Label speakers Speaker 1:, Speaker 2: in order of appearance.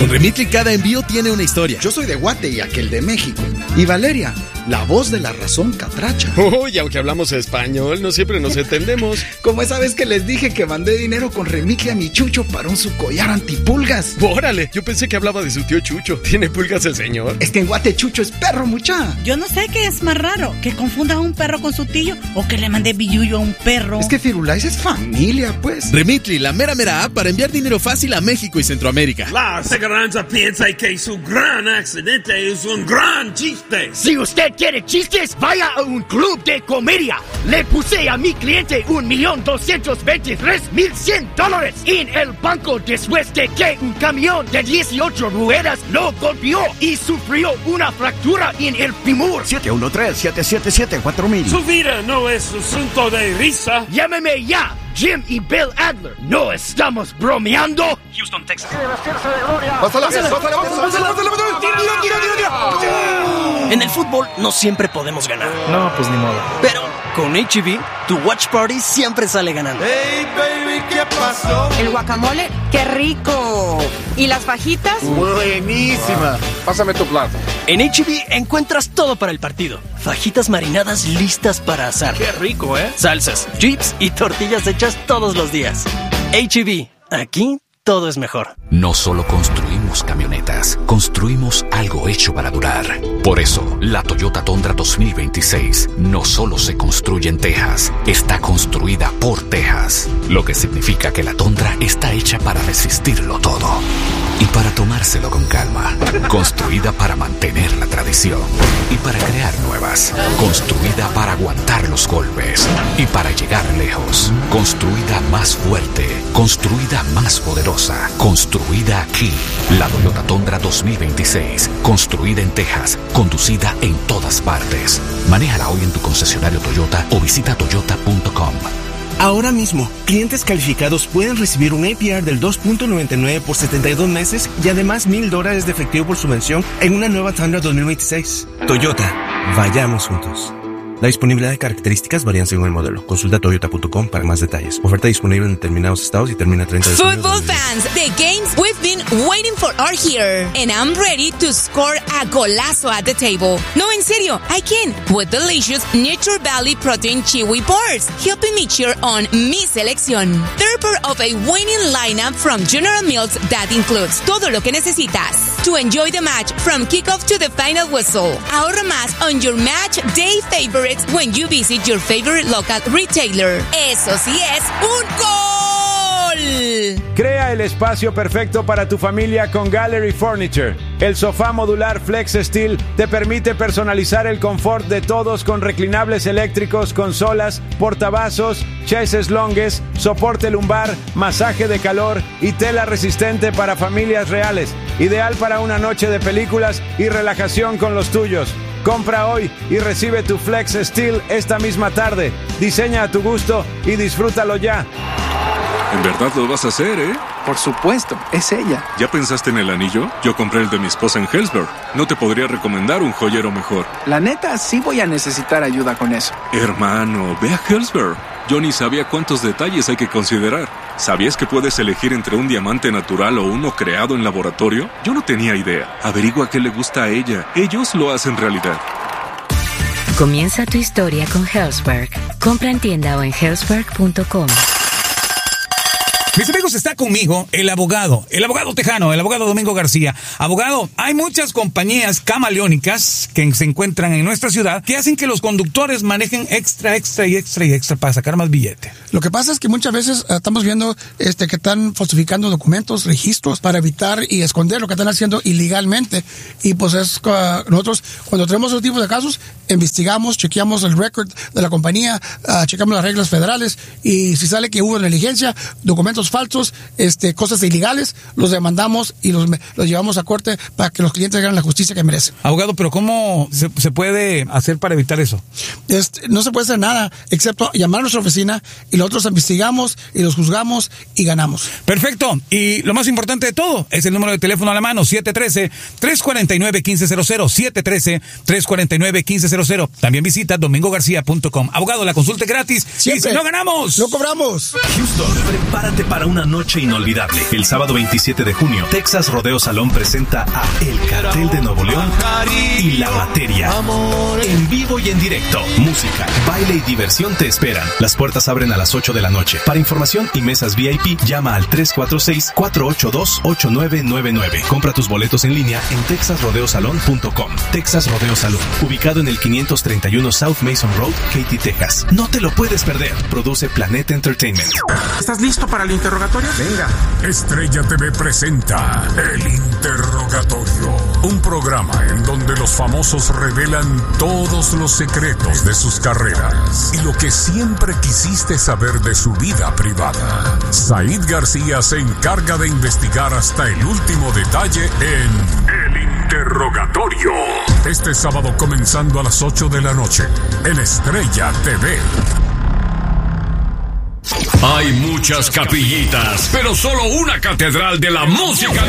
Speaker 1: Con Remitly cada envío tiene una historia.
Speaker 2: Yo soy de Guate y aquel de México. Y Valeria, la voz de la razón catracha.
Speaker 3: Y aunque hablamos español, no siempre nos entendemos.
Speaker 2: Como esa vez que les dije que mandé dinero con Remitly a mi Chucho para un su collar antipulgas.
Speaker 3: ¡Órale! Yo pensé que hablaba de su tío Chucho. ¿Tiene pulgas el señor?
Speaker 2: Es que en Guate Chucho es perro, mucha.
Speaker 4: Yo no sé qué es más raro, que confunda a un perro con su tío o que le mande billuyo a un perro.
Speaker 2: Es que Firulais es familia, pues.
Speaker 1: Remitly, la mera app para enviar dinero fácil a México y Centroamérica.
Speaker 5: La aseguranza piensa que su gran accidente es un gran chiste.
Speaker 6: Si usted quiere chistes, vaya a un club de comedia. Le puse a mi cliente $1,223,100 en el banco después de que un camión de 18 ruedas lo golpeó y sufrió una fractura en el fémur.
Speaker 7: 713-777-4000.
Speaker 5: Su vida no es asunto de risa.
Speaker 6: Llámeme ya, Jim y Bill Adler. No estamos bromeando.
Speaker 8: Houston, Texas.
Speaker 7: Pásala.
Speaker 8: En el fútbol no siempre podemos ganar.
Speaker 9: No, pues ni modo.
Speaker 8: Pero con H-E-B, tu watch party siempre sale ganando.
Speaker 10: Hey, baby, ¿qué pasó?
Speaker 11: El guacamole, ¡qué rico! ¿Y las fajitas?
Speaker 7: Buenísima. Pásame tu plato.
Speaker 8: En H-E-B encuentras todo para el partido. Fajitas marinadas listas para asar.
Speaker 9: ¡Qué rico, eh!
Speaker 8: Salsas, chips y tortillas hechas todos los días. H-E-B, aquí todo es mejor.
Speaker 12: No solo construimos camionetas, construimos algo hecho para durar. Por eso, la Toyota Tundra 2026 no solo se construye en Texas, está construida por Texas. Lo que significa que la Tundra está hecha para resistirlo todo. Y para tomárselo con calma. Construida para mantener la tradición. Y para crear nuevas. Construida para aguantar los golpes. Y para llegar lejos. Construida más fuerte. Construida más poderosa. Construida aquí. La Toyota Tundra 2026. Construida en Texas. Conducida en todas partes. Manéjala hoy en tu concesionario Toyota o visita toyota.com.
Speaker 13: Ahora mismo, clientes calificados pueden recibir un APR del 2.99 por 72 meses y además $1,000 de efectivo por subvención en una nueva Tundra 2026. Toyota, vayamos juntos. La disponibilidad de características varían según el modelo. Consulta toyota.com para más detalles. Oferta disponible en determinados estados y termina 30 de junio.
Speaker 14: Football fans, the games we've been waiting for are here. And I'm ready to score a golazo at the table. No, en serio, I can. With delicious Nature Valley Protein Chewy Bars, helping me cheer on mi selección. They're part of a winning lineup from General Mills that includes todo lo que necesitas to enjoy the match from kickoff to the final whistle. Ahorra más on your match day favorites when you visit your favorite local retailer. Eso sí es un gol.
Speaker 15: Crea el espacio perfecto para tu familia con Gallery Furniture. El sofá modular Flex Steel te permite personalizar el confort de todos con reclinables eléctricos, consolas, portavasos, chases longues, soporte lumbar, masaje de calor y tela resistente para familias reales. Ideal para una noche de películas y relajación con los tuyos. Compra hoy y recibe tu Flex Steel esta misma tarde. Diseña a tu gusto y disfrútalo ya.
Speaker 16: ¿En verdad lo vas a hacer, eh?
Speaker 9: Por supuesto, es ella.
Speaker 16: ¿Ya pensaste en el anillo? Yo compré el de mi esposa en Helzberg. No te podría recomendar un joyero mejor.
Speaker 9: La neta, sí voy a necesitar ayuda con eso.
Speaker 16: Hermano, ve a Helzberg. Yo ni sabía cuántos detalles hay que considerar. ¿Sabías que puedes elegir entre un diamante natural o uno creado en laboratorio? Yo no tenía idea. Averigua qué le gusta a ella. Ellos lo hacen realidad.
Speaker 17: Comienza tu historia con Helzberg. Compra en tienda o en helzberg.com.
Speaker 18: Mis amigos, está conmigo el abogado tejano, el abogado Domingo García. Abogado, hay muchas compañías camaleónicas que se encuentran en nuestra ciudad que hacen que los conductores manejen extra para sacar más billete.
Speaker 19: Lo que pasa es que muchas veces estamos viendo que están falsificando documentos, registros para evitar y esconder lo que están haciendo ilegalmente. Y pues nosotros, cuando tenemos esos tipos de casos, investigamos, chequeamos el récord de la compañía, checamos las reglas federales y si sale que hubo negligencia, documentos falsos, cosas ilegales, los demandamos y los llevamos a corte para que los clientes ganen la justicia que merecen.
Speaker 18: Abogado, pero ¿cómo se puede hacer para evitar eso?
Speaker 19: No se puede hacer nada excepto llamar a nuestra oficina y nosotros investigamos y los juzgamos y ganamos.
Speaker 18: Perfecto. Y lo más importante de todo es el número de teléfono a la mano, 713-349-1500, 713-349-1500. También visita domingogarcia.com. Abogado, la consulta es gratis.
Speaker 19: Siempre.
Speaker 18: Y si no ganamos,
Speaker 19: no cobramos.
Speaker 20: Houston, prepárate para una noche inolvidable. El sábado 27 de junio, Texas Rodeo Salón presenta a El Cartel de Nuevo León y La Materia. En vivo y en directo, música, baile y diversión te esperan. Las puertas abren a las 8 de la noche. Para información y mesas VIP, llama al 346-482-8999. Compra tus boletos en línea en texasrodeosalon.com. Texas Rodeo Salón, ubicado en el 531 South Mason Road, Katy, Texas. No te lo puedes perder. Produce Planet Entertainment.
Speaker 21: ¿Estás listo para el interrogatorio?
Speaker 22: Venga. Estrella TV presenta El Interrogatorio, un programa en donde los famosos revelan todos los secretos de sus carreras y lo que siempre quisiste saber de su vida privada. Said García se encarga de investigar hasta el último detalle en El Interrogatorio. Este sábado comenzando a las 8 de la noche en Estrella TV.
Speaker 23: Hay muchas capillitas, pero solo una catedral de la música